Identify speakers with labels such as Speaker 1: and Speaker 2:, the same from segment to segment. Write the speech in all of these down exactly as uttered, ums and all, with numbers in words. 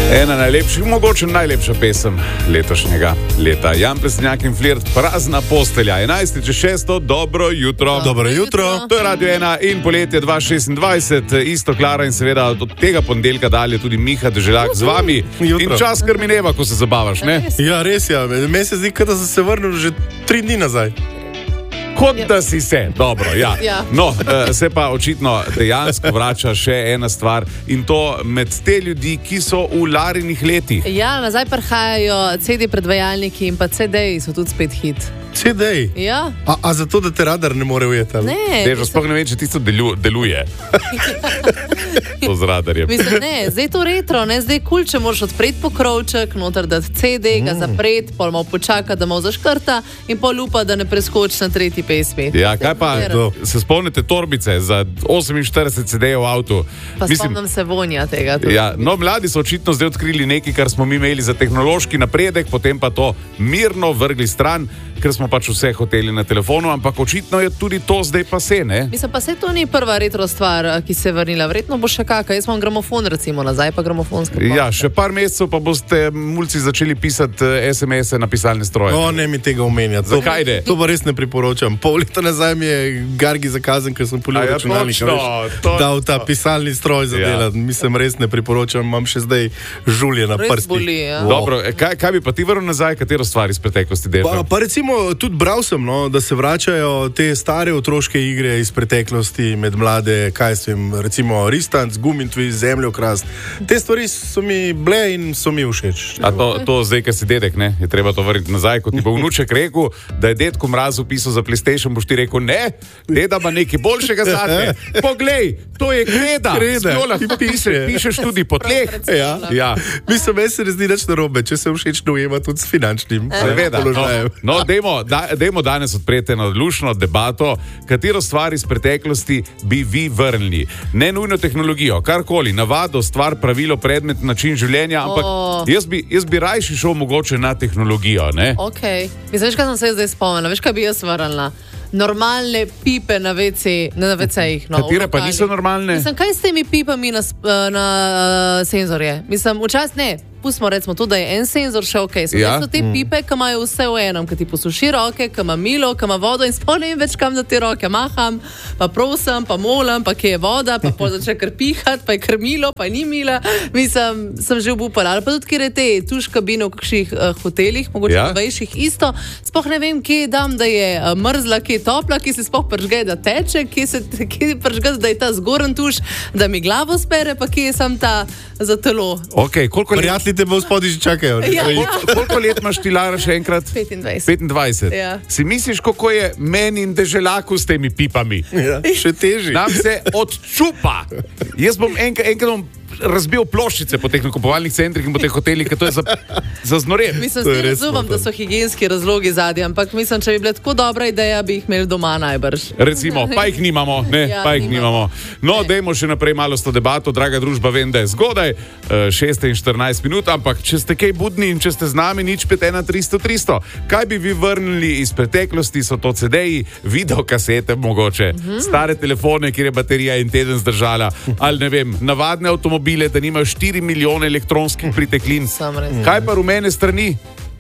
Speaker 1: Ena najlepših, mogoče najlepša pesem letošnjega leta. Jan Plesnjak in Flirt, Prazna postelja. enajst čez šesto, dobro jutro.
Speaker 2: Dobro jutro.
Speaker 1: To je Radio ena in poletje dva tisoč šestindvajset. Isto Klara in seveda od tega ponedeljka dalje tudi Miha Deželjak z vami.
Speaker 2: Jutro.
Speaker 1: In čas kar mineva, ko se zabavaš, ne?
Speaker 2: Ja, res je. Meni se zdi, da sem se vrnil že tri dni nazaj.
Speaker 1: Kot da si se, dobro, ja.
Speaker 3: Ja.
Speaker 1: No, se pa očitno dejansko vrača še ena stvar in to med te ljudi, ki so v Larinih letih.
Speaker 3: Ja, nazaj prihajajo C D predvajalniki in pa C D-ji so tudi spet hit.
Speaker 2: C D.
Speaker 3: Ja.
Speaker 2: A, a zato, da te radar ne more ujeti? ali?
Speaker 3: Ne,
Speaker 1: Dežo, sploh ne vem, če tisto delu, deluje. To z radarjem.
Speaker 3: mislim, ne, zdaj je to retro, ne, zdaj je kul, če moraš odpreti pokrovček, noter dati C D, ga zapreti, pol malo počaka, da malo zaškrta in pol upa, da ne preskoči na tretji pesmi.
Speaker 1: Ja, kaj pa,
Speaker 3: To.
Speaker 1: se spomnite torbice za oseminštirideset C D-jev v avtu?
Speaker 3: Pa spomnim se vonja tega. Tudi.
Speaker 1: Ja, no, mladi so očitno zdaj odkrili nekaj, kar smo mi imeli za tehnološki napredek, potem pa to mirno vrgli stran, ker smo pač vse hoteli na telefonu, ampak očitno je tudi to zdaj pa se, ne?
Speaker 3: Mislim, pa se to ni prva retro stvar, ki se je vrnila. Verjetno bo še kakšna. Jaz imam gramofon, recimo, nazaj pa gramofonske.
Speaker 1: Ja, še par mesecev pa boste mulci začeli pisati es em es-e na pisalne stroje.
Speaker 2: O, ne mi tega omenjati.
Speaker 1: Zakaj ne?
Speaker 2: To, to pa res ne priporočam. Pol leta nazaj mi je Gargi zakazan, ker sem polil
Speaker 1: A ja,
Speaker 2: računalnik.
Speaker 1: točno,
Speaker 2: veš,
Speaker 1: točno.
Speaker 2: Dal ta pisalni stroj za
Speaker 1: Ja.
Speaker 2: delati. Mislim, res ne priporočam. Imam še zdaj žulje na
Speaker 3: Res
Speaker 2: prstih.
Speaker 3: boli, ja.
Speaker 2: Wow.
Speaker 1: Dobro, e, kaj, kaj bi pa ti vrnil nazaj, katero stvar iz preteklosti
Speaker 2: Pa,
Speaker 1: delaš?
Speaker 2: pa recimo tudi bral sem, no, da se vračajo te stare otroške igre iz preteklosti med mlade, kaj s tem, recimo Ristanc, Gumintviz, Zemljokrast. Te stvari so mi bile in so mi všeč.
Speaker 1: A to, to zdaj, ker si dedek, ne? Je treba to vrniti nazaj, kot ti bo vnuček rekel, da je dedku Mrazu pisal za PlayStation, boš ti rekel, ne, deda ima nekaj boljšega zate. Poglej, to je kreda.
Speaker 2: Kreda.
Speaker 1: Z njo lahko piše, pišeš tudi po tleh.
Speaker 2: Ja.
Speaker 1: Ja.
Speaker 2: Mislim, meni se ne zdi nič narobe, če se všeč ujema tudi s finančnim
Speaker 1: Seveda, no,
Speaker 2: položajem.
Speaker 1: no dajmo, da, dajmo danes odpreti eno lušno debato, katero stvar iz preteklosti bi vi vrnili. Ne nujno tehnologijo, karkoli, navado, stvar, pravilo, predmet, način življenja, ampak
Speaker 3: O.
Speaker 1: jaz bi, jaz bi rajši šel mogoče na tehnologijo, ne?
Speaker 3: Ok. Mislim, veš, kaj sem se zdaj spomnila? Veš, kaj bi jaz vrnila? Normalne pipe na ve ce, na ve cejih. No,
Speaker 1: Katere
Speaker 3: v
Speaker 1: pa
Speaker 3: lokalih.
Speaker 1: niso normalne?
Speaker 3: Mislim, kaj s temi pipami na, sp- na uh, senzorje? Mislim, včasih ne. Pustimo recimo to, da je en senzor še ok. So,
Speaker 1: Ja.
Speaker 3: ja. so te pipe, ki imajo vse v enem, ki ti posuši roke, ki ima milo, ki ima vodo in sploh ne vem več, kam da te roke maham, pa prosim, pa molim, pa kje je voda, pa pol začne kar pihati, pa je kar milo, pa ni mila. Mislim, sem že obupala. Ali pa tudi, kjer je te tuš kabine v kakšnih uh, hotelih, mogoče
Speaker 1: Ja.
Speaker 3: ja. vejših isto. Sploh ne vem, kje dam, da je uh, mrzla, kje je topla, kje se sploh pržge, da teče, kje se kje pržge, da je ta zgoren tuš, da mi glavo spere, pa kje je sam ta za telo.
Speaker 1: Ok, koliko let,
Speaker 2: Prijatelji te bo spodaj že čakajo. ne?
Speaker 3: Ja.
Speaker 1: koliko, koliko let imaš ti, Lara, še enkrat?
Speaker 3: petindvajset.
Speaker 1: petindvajset.
Speaker 3: Ja.
Speaker 1: Si misliš, kako je meni in Deželjaku s temi pipami?
Speaker 2: Ja, še teži.
Speaker 1: Nam se odčupa. Jaz bom enkrat, enkrat bom razbil ploščice po teh nakupovalnih centrih in po teh hotelih, ker to je za, za znoret.
Speaker 3: Mislim,
Speaker 2: To je
Speaker 3: da
Speaker 2: res
Speaker 3: razumem,
Speaker 2: smotan.
Speaker 3: da so higienski razlogi zadnji, ampak mislim, če bi bila tako dobra ideja, bi jih imeli doma najbrž.
Speaker 1: Recimo, pa jih nimamo, ne,
Speaker 3: Ja,
Speaker 1: pa jih nimamo.
Speaker 3: nimamo.
Speaker 1: No,
Speaker 3: Ne.
Speaker 1: dajmo še naprej malo s to debato, draga družba, vem, da je zgodaj, šest in štirinajst minut, ampak če ste kaj budni in če ste z nami, nič pet ena tristo tristo. Kaj bi vi vrnili iz preteklosti, so to C D-ji, videokasete mogoče,
Speaker 3: Mhm.
Speaker 1: stare telefone, kjer je baterija en teden zdržala, ali ne vem, navadne avtomobile, da nimajo štiri milijone elektronskih priteklin.
Speaker 3: Sam res.
Speaker 1: Kaj pa rumene strani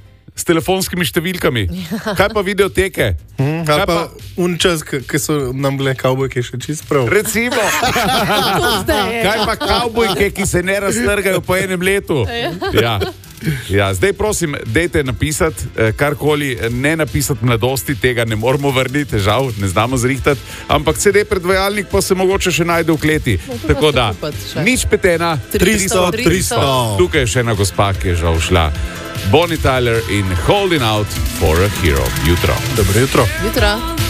Speaker 1: s telefonskimi številkami? Kaj pa videoteke?
Speaker 2: Ali
Speaker 1: Kaj
Speaker 2: pa un čas, ki so nam bile kavbojke še čist prav.
Speaker 1: Recimo, kaj pa kavbojke, ki se ne raztrgajo po enem letu? Ja. Ja, zdaj prosim, dejte napisati eh, karkoli, ne napisati mladosti, tega ne moramo vrniti, žal, ne znamo zrihtati, ampak C D predvajalnik pa se mogoče še najde v kleti.
Speaker 3: No, to
Speaker 1: Tako
Speaker 3: pa
Speaker 1: da,
Speaker 3: še kupiti še.
Speaker 1: nič pet ena,
Speaker 3: tristo,
Speaker 2: tristo.
Speaker 1: tukaj je še ena gospa, ki je žal šla. Bonnie Tyler in Holding Out for a Hero. Jutro.
Speaker 2: Dobro jutro.
Speaker 3: Jutra.